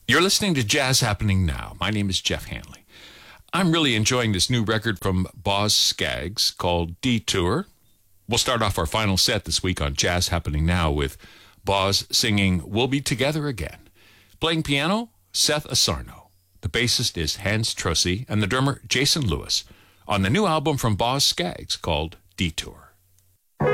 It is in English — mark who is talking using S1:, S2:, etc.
S1: You're listening to Jazz Happening Now. My name is Jeff Hanley. I'm really enjoying this new record from Boz Scaggs called Detour. We'll start off our final set this week on Jazz Happening Now with Boz singing We'll Be Together Again. Playing piano, Seth Asarno. The bassist is Hans Trossi and the drummer Jason Lewis on the new album from Boz Scaggs called Detour.